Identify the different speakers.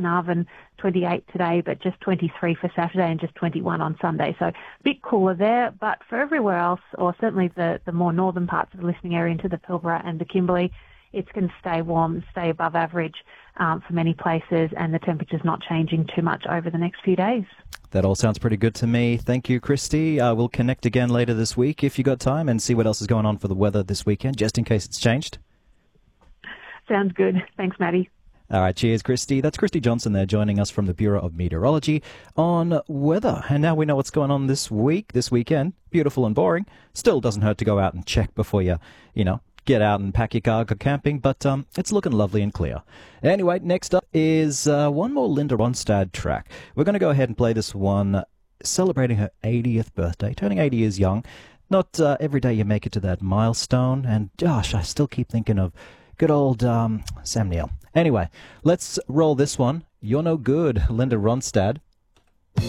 Speaker 1: Carnarvon 28 today, but just 23 for Saturday and just 21 on Sunday. So a bit cooler there, but for everywhere else, or certainly the more northern parts of the listening area into the Pilbara and the Kimberley, it's going to stay warm, stay above average for many places, and the temperature's not changing too much over the next few days.
Speaker 2: That all sounds pretty good to me. Thank you, Christy. We'll connect again later this week if you got time and see what else is going on for the weather this weekend, just in case it's changed.
Speaker 1: Sounds good. Thanks, Maddie.
Speaker 2: All right, cheers, Christy. That's Christy Johnson there joining us from the Bureau of Meteorology on weather. And now we know what's going on this weekend. Beautiful and boring. Still doesn't hurt to go out and check before you get out and pack your car, go camping, but it's looking lovely and clear. Anyway, next up is one more Linda Ronstadt track. We're going to go ahead and play this one celebrating her 80th birthday, turning 80 years young. Not every day you make it to that milestone, and gosh, I still keep thinking of good old Sam Neill. Anyway, let's roll this one. You're No Good, Linda Ronstadt.